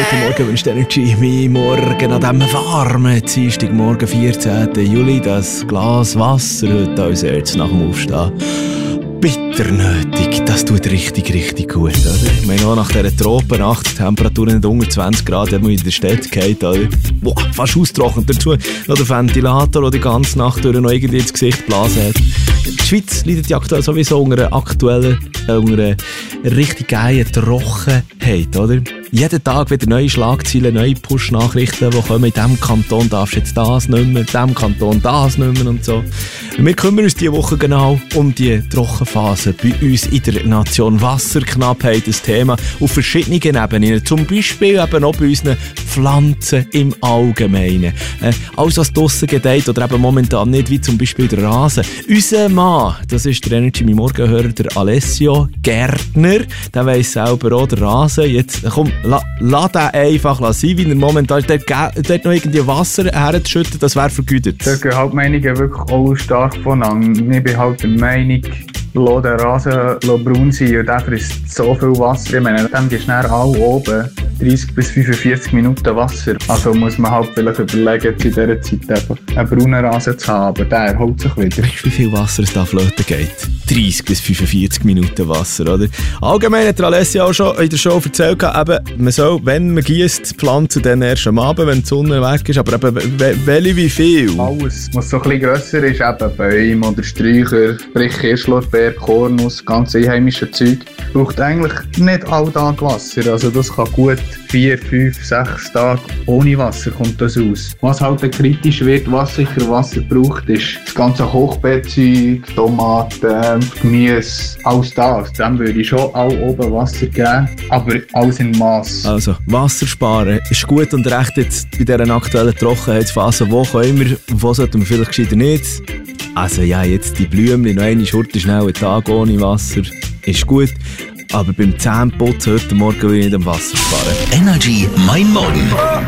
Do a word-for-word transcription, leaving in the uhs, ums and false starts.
Guten Morgen wünscht Energy mein Morgen an diesem warmen Dienstagmorgen, vierzehnten Juli. Das Glas Wasser heute als erstes nach dem Aufstehen. Bitter nötig, das tut richtig, richtig gut, oder? Ich meine auch nach dieser Tropennacht, die Temperaturen nicht unter zwanzig Grad, hat man in der Stadt gehabt, oder? Boah, fast austrocknet. Dazu noch der Ventilator, der die ganze Nacht durch noch irgendwie ins Gesicht geblasen hat. Die Schweiz leidet ja aktuell sowieso unter einer aktuellen, äh, unter einer richtig geilen Trockenheit, oder? Jeden Tag wieder neue Schlagzeilen, neue Push-Nachrichten, die kommen, in diesem Kanton darfst du jetzt das nicht mehr, in diesem Kanton das nicht mehr und so. Und wir kümmern uns diese Woche genau um die Trockenphase bei uns in der Nation. Wasserknappheit, ein Thema auf verschiedenen Ebenen. Zum Beispiel eben auch bei unseren Pflanzen im Allgemeinen. Äh, alles, was draussen gedeiht oder eben momentan nicht, wie zum Beispiel der Rasen. Unser Mann, das ist der Energy mein Morgenhörer, der Alessio Gärtner, der weiss selber auch, der Rasen. Jetzt, komm, la, lass den einfach sein, wie er momentan ist. Dort, dort noch irgendwie Wasser herzuschütten, das wäre vergütet. Da gehen halt Meinungen wirklich auch stark voneinander. Ich bin halt der Meinung, lass den Rasen braun sein und der frisst so viel Wasser. Ich meine, dann gibst du dann alle oben dreißig bis fünfundvierzig Minuten Wasser. Also muss man halt vielleicht überlegen, in dieser Zeit einfach einen braunen Rasen zu haben, aber der erholt sich wieder. Weißt du, wie viel Wasser es da flöten geht? dreißig bis fünfundvierzig Minuten Wasser, oder? Allgemein hat Alessia auch schon in der Show erzählt, eben, man soll, wenn man gießt, die Pflanzen dann erst am Abend, wenn die Sonne weg ist, aber eben, welche, wie viel? Alles, was so ein bisschen grösser ist, eben Bäume oder Sträucher, sprich Kirschlorbeer, Kornus, ganz einheimische Zeug, braucht eigentlich nicht all Tag Wasser, also das kann gut vier, fünf, sechs Tage ohne Wasser kommt das aus. Was halt kritisch wird, was sicher Wasser braucht, ist das ganze Hochbeetzeug, Tomaten, Gemüse, alles das. Dann würde ich schon all oben Wasser geben, aber alles in Maß. Also, Wasser sparen ist gut und recht jetzt bei dieser aktuellen Trockenheitsphase. Wo können wir, wo sollten wir vielleicht gescheiter nicht? Also ja, jetzt die Blümchen, noch eine Schurte schnell einen Tag ohne Wasser, ist gut. Aber beim Zähneputzen heute Morgen will ich nicht am Wasser sparen. Energy mein Morgen.